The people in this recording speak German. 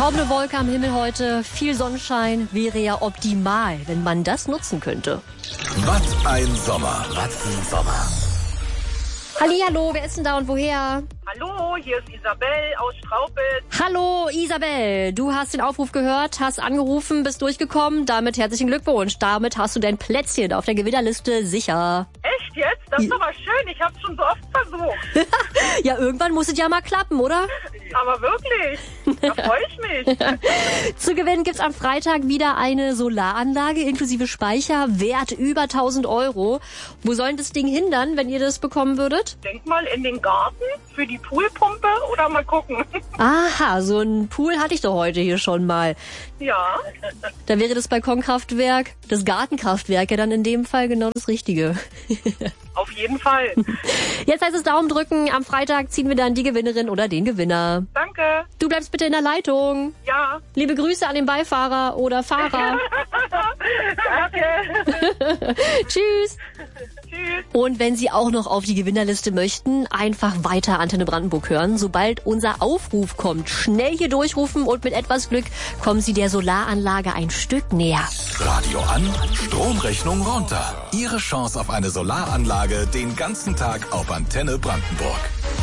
Kaum eine Wolke am Himmel heute, viel Sonnenschein wäre ja optimal, wenn man das nutzen könnte. Was ein Sommer. Hallihallo, wer ist denn da und woher? Hallo, hier ist Isabel aus Straubitz. Hallo Isabel, du hast den Aufruf gehört, hast angerufen, bist durchgekommen, damit herzlichen Glückwunsch. Damit hast du dein Plätzchen auf der Gewinnerliste sicher. Echt jetzt? Das ist aber schön, ich habe schon so oft versucht. Ja, irgendwann muss es ja mal klappen, oder? Aber wirklich, da freue ich mich. Zu gewinnen gibt's am Freitag wieder eine Solaranlage inklusive Speicher, Wert über 1.000 Euro. Wo soll denn das Ding hindern, wenn ihr das bekommen würdet? Denk mal in den Garten für die Poolpumpe oder mal gucken. Aha, so ein Pool hatte ich doch heute hier schon mal. Ja. Da wäre das Balkonkraftwerk, das Gartenkraftwerk ja dann in dem Fall genau das Richtige. Auf jeden Fall. Jetzt heißt es Daumen drücken. Am Freitag ziehen wir dann die Gewinnerin oder den Gewinner. Danke. Du bleibst bitte in der Leitung. Ja. Liebe Grüße an den Beifahrer oder Fahrer. Danke. Tschüss. Tschüss. Und wenn Sie auch noch auf die Gewinnerliste möchten, einfach weiter Antenne Brandenburg hören. Sobald unser Aufruf kommt, schnell hier durchrufen und mit etwas Glück kommen Sie der Solaranlage ein Stück näher. Radio an, Stromrechnung runter. Ihre Chance auf eine Solaranlage den ganzen Tag auf Antenne Brandenburg.